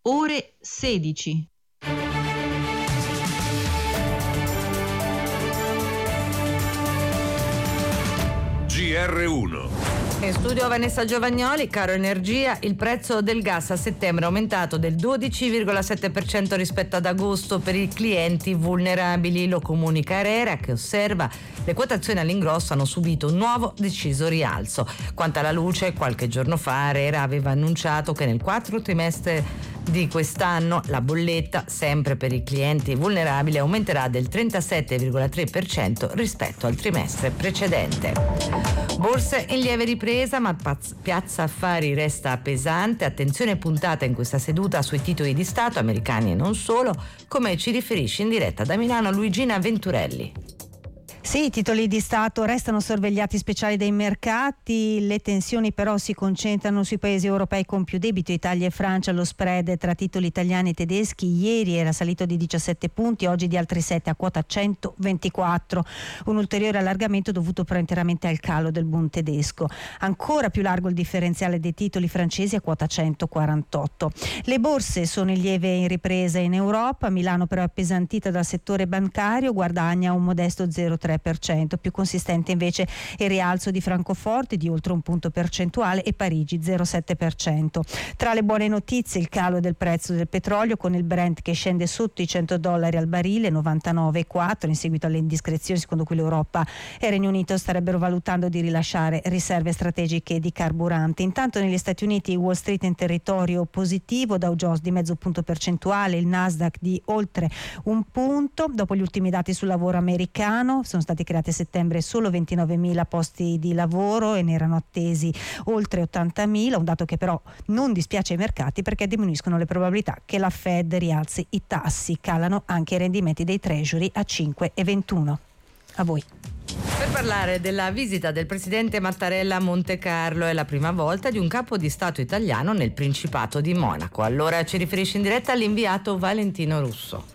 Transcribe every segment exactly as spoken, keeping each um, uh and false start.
ore sedici. G R uno. In studio Vanessa Giovagnoli. Caro energia, il prezzo del gas a settembre è aumentato del dodici virgola sette per cento rispetto ad agosto per i clienti vulnerabili, lo comunica ARERA, che osserva le quotazioni all'ingrosso hanno subito un nuovo deciso rialzo. Quanto alla luce, qualche giorno fa ARERA aveva annunciato che nel quarto trimestre di quest'anno la bolletta, sempre per i clienti vulnerabili, aumenterà del trentasette virgola tre per cento rispetto al trimestre precedente. Borse in lieve ripresa, ma Piazza Affari resta pesante. Attenzione puntata in questa seduta sui titoli di Stato americani e non solo, come ci riferisce in diretta da Milano Luigina Venturelli. Sì, i titoli di Stato restano sorvegliati speciali dai mercati, le tensioni però si concentrano sui paesi europei con più debito, Italia e Francia. Lo spread tra titoli italiani e tedeschi ieri era salito di diciassette punti, oggi di altri sette a quota centoventiquattro, un ulteriore allargamento dovuto però interamente al calo del Bund tedesco. Ancora più largo il differenziale dei titoli francesi a quota centoquarantotto. Le borse sono in lieve in ripresa in Europa, Milano però è appesantita dal settore bancario, guadagna un modesto zero virgola tre per cento, più consistente invece il rialzo di Francoforte di oltre un punto percentuale e Parigi zero virgola sette per cento. Tra le buone notizie il calo del prezzo del petrolio, con il Brent che scende sotto i cento dollari al barile, novantanove virgola quattro, in seguito alle indiscrezioni secondo cui l'Europa e il Regno Unito starebbero valutando di rilasciare riserve strategiche di carburante. Intanto negli Stati Uniti Wall Street in territorio positivo, Dow Jones di mezzo punto percentuale, il Nasdaq di oltre un punto. Dopo gli ultimi dati sul lavoro americano, sono stati creati a settembre solo ventinovemila posti di lavoro e ne erano attesi oltre ottantamila, un dato che però non dispiace ai mercati perché diminuiscono le probabilità che la Fed rialzi i tassi. Calano anche i rendimenti dei treasury a cinque virgola ventuno. A voi. Per parlare della visita del presidente Mattarella a Monte Carlo, è la prima volta di un capo di Stato italiano nel Principato di Monaco. Allora ci riferisce in diretta l'inviato Valentino Russo.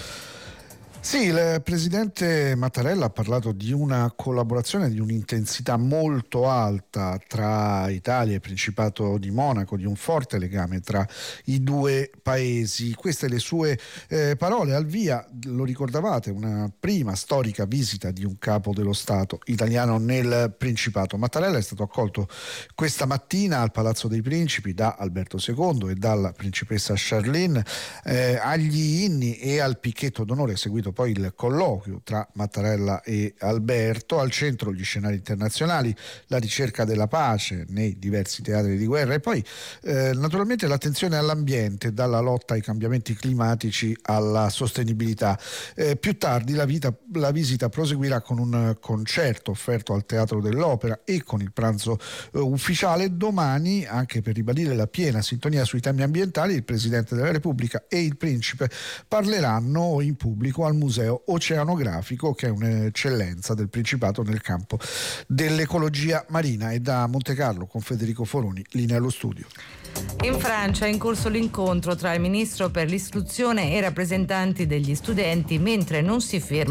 Sì, il presidente Mattarella ha parlato di una collaborazione di un'intensità molto alta tra Italia e Principato di Monaco, di un forte legame tra i due paesi. Queste le sue eh, parole al via, lo ricordavate, una prima storica visita di un capo dello Stato italiano nel Principato. Mattarella è stato accolto questa mattina al Palazzo dei Principi da Alberto secondo e dalla principessa Charlene. Eh, agli inni e al picchetto d'onore è seguito poi il colloquio tra Mattarella e Alberto. Al centro gli scenari internazionali, la ricerca della pace nei diversi teatri di guerra e poi eh, naturalmente l'attenzione all'ambiente, dalla lotta ai cambiamenti climatici alla sostenibilità. Eh, più tardi la, vita, la visita proseguirà con un concerto offerto al Teatro dell'Opera e con il pranzo eh, ufficiale. Domani, anche per ribadire la piena sintonia sui temi ambientali, il Presidente della Repubblica e il Principe parleranno in pubblico al Museo Oceanografico, che è un'eccellenza del Principato nel campo dell'ecologia marina. E da Monte Carlo con Federico Foroni, linea allo studio. In Francia è in corso l'incontro tra il ministro per l'istruzione e i rappresentanti degli studenti, mentre non si ferma